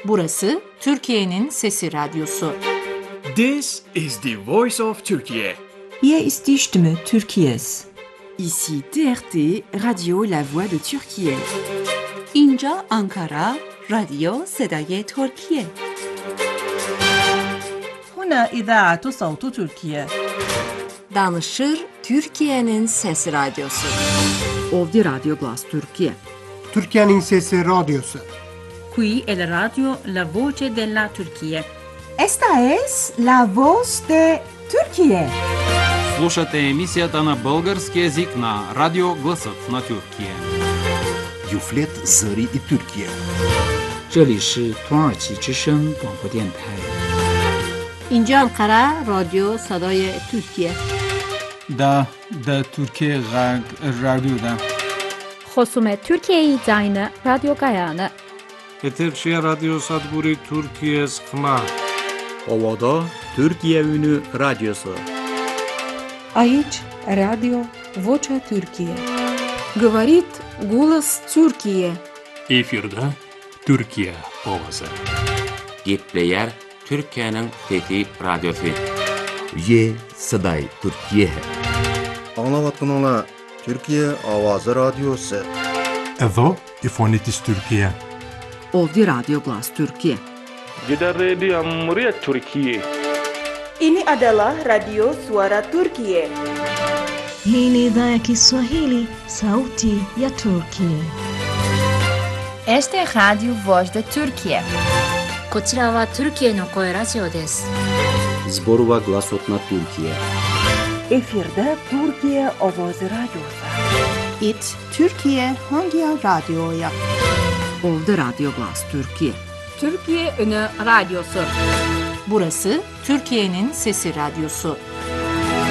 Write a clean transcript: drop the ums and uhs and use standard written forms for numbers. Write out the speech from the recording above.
Burası Türkiye'nin Sesi Radyosu. This is the voice of Turkey. Hier ist die Stimme Türkiye's. Ici TRT, Radio La Voix de Türkiye. اینجا آنکارا، رادیو صدای ترکیه. هنا إذاعة صوت تركيا. Danışır Türkiye'nin Sesi Radyosu. Ovdje Radio Glas Türkiye. Türkiye'nin Sesi Radyosu. Qui è la radio La Voce della Turchia. Esta es la voz de Türkiye. Слушате емисията на български език на Радио Гласът на Türkiye. Юфлет Зări и Türkiye. 这里是土耳其之声广播电台。 اینجا انقره رادیو صدای ترکیه. دا Türkiye Radyo'da. خصومت Türkiye'yi dayını Radyo Gayanı. Eterçiye Radyo Sadburi Türkiye Skma. Ovada Türkiye Ünü Radyosu. Aici Radio Vocea Türkiye. Говорит голос Türkiye. Efirde Türkiye ovası. Gepleyer Türkiye'nin Fethi Radyosu. Ye Saday Türkiye. Anlavatınla Türkiye Avazı Radyosu. Evo İfonitis Türkiye. Ovdje Radio Glas Türkiye. Gider Radio Cumhuriyet Türkiye. Ini adalah Radio Suara Turkiye. Hii ni idhaa ya Kiswahili, Sauti ya Turkiye. Este é Radio Voz de Turkiye. こちらはTürkiyeの声ラジオです。 Zborova Glasot na Türkiye. Efirde Türkiye Ovozi Radyosu. It Türkiye hangi radyoya? Ovdje Radio Glas Türkiye. Türkiye Ünü Radyosu. Burası Türkiye'nin Sesi Radyosu.